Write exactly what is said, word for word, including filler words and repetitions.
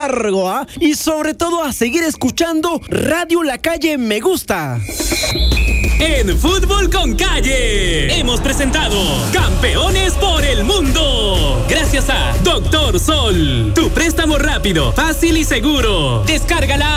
largo, ¿ah? Y sobre todo a seguir escuchando Radio La Calle Me Gusta. En Fútbol con Calle hemos presentado Campeones por el Mundo. Gracias a Doctor Sol, tu préstamo rápido, fácil y seguro. Descárgala.